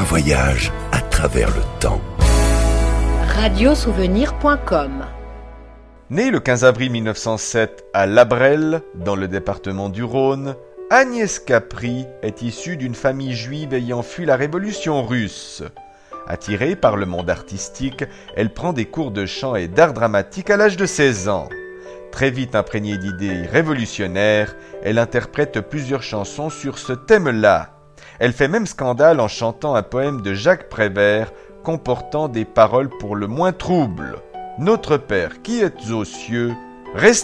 voyage à travers le temps. Radiosouvenir.com. Née le 15 avril 1907 à Labrelle, dans le département du Rhône, Agnès Capri est issue d'une famille juive ayant fui la révolution russe. Attirée par le monde artistique, elle prend des cours de chant et d'art dramatique à l'âge de 16 ans. Très vite imprégnée d'idées révolutionnaires, elle interprète plusieurs chansons sur ce thème-là. Elle fait même scandale en chantant un poème de Jacques Prévert comportant des paroles pour le moins troubles. « Notre Père qui êtes aux cieux, restez-y !»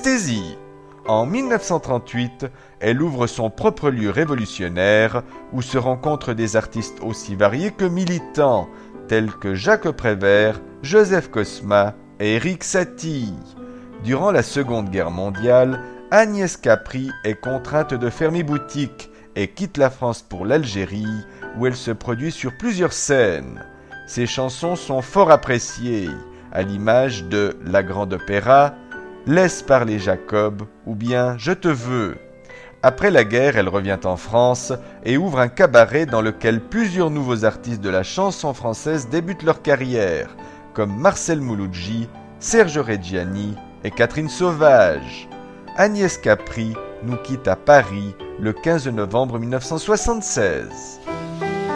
En 1938, elle ouvre son propre lieu révolutionnaire où se rencontrent des artistes aussi variés que militants, tels que Jacques Prévert, Joseph Cosma et Éric Satie. Durant la Seconde Guerre mondiale, Agnès Capri est contrainte de fermer boutique et quitte la France pour l'Algérie, où elle se produit sur plusieurs scènes. Ses chansons sont fort appréciées, à l'image de La Grande Opéra, Laisse parler Jacob ou bien Je te veux. Après la guerre, elle revient en France et ouvre un cabaret dans lequel plusieurs nouveaux artistes de la chanson française débutent leur carrière, comme Marcel Mouloudji, Serge Reggiani et Catherine Sauvage. Agnès Capri nous quitte à Paris le 15 novembre 1976.